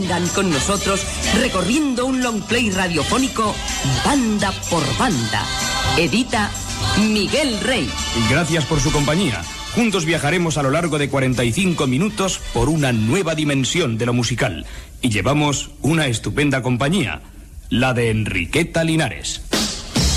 Vengan con nosotros recorriendo un long play radiofónico banda por banda. Edita Miguel Rey. Gracias por su compañía. Juntos viajaremos a lo largo de 45 minutos por una nueva dimensión de lo musical. Y llevamos una estupenda compañía, la de Enriqueta Linares.